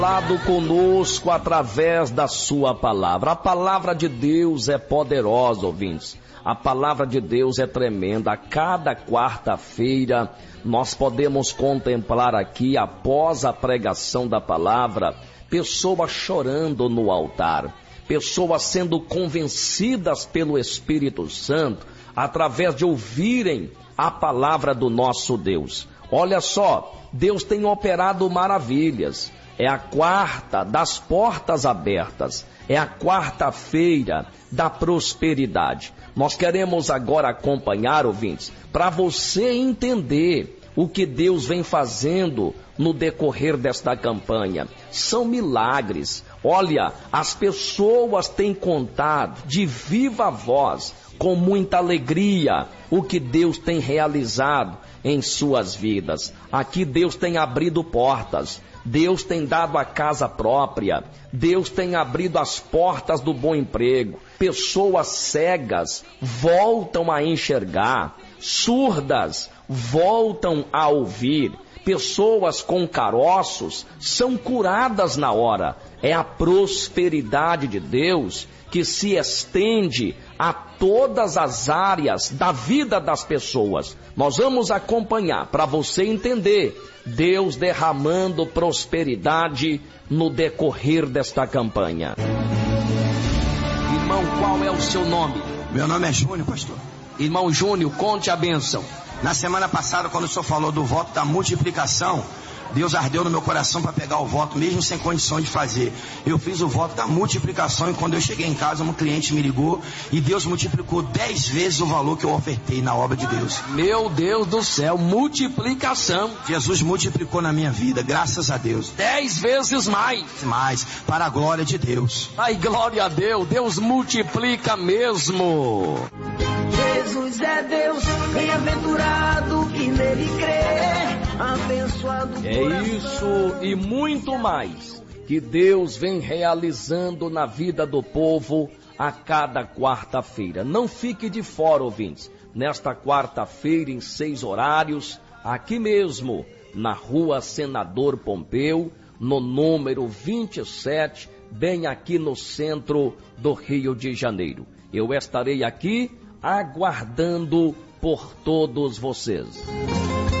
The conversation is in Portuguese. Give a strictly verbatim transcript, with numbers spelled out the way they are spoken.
Falado conosco através da sua palavra. A palavra de Deus é poderosa, ouvintes. A palavra de Deus é tremenda. A cada quarta-feira nós podemos contemplar aqui, após a pregação da palavra, pessoas chorando no altar, pessoas sendo convencidas pelo Espírito Santo através de ouvirem a palavra do nosso Deus. Olha só, Deus tem operado maravilhas. É a quarta das portas abertas. É a quarta-feira da prosperidade. Nós queremos agora acompanhar, ouvintes, para você entender o que Deus vem fazendo no decorrer desta campanha. São milagres. Olha, as pessoas têm contado de viva voz, com muita alegria, o que Deus tem realizado em suas vidas. Aqui Deus tem abrido portas. Deus tem dado a casa própria, Deus tem abrido as portas do bom emprego, pessoas cegas voltam a enxergar, surdas voltam a ouvir, pessoas com caroços são curadas na hora. É a prosperidade de Deus que se estende a todas as áreas da vida das pessoas. Nós vamos acompanhar para você entender Deus derramando prosperidade no decorrer desta campanha. Irmão, qual é o seu nome? Meu nome é Júnior, pastor. Irmão Júnior, conte a bênção. Na semana passada, quando o senhor falou do voto da multiplicação, Deus ardeu no meu coração para pegar o voto, mesmo sem condição de fazer. Eu fiz o voto da multiplicação e quando eu cheguei em casa, um cliente me ligou e Deus multiplicou dez vezes o valor que eu ofertei na obra de Deus. Meu Deus do céu, multiplicação. Jesus multiplicou na minha vida, graças a Deus. Dez vezes mais. Mais, para a glória de Deus. Ai, glória a Deus, Deus multiplica mesmo. Jesus é Deus, bem-aventurado que nele crê, abençoado. É isso e muito mais que Deus vem realizando na vida do povo a cada quarta-feira. Não fique de fora, ouvintes. Nesta quarta-feira, em seis horários, aqui mesmo, na rua Senador Pompeu, no número vinte e sete, bem aqui no centro do Rio de Janeiro. Eu estarei aqui aguardando por todos vocês.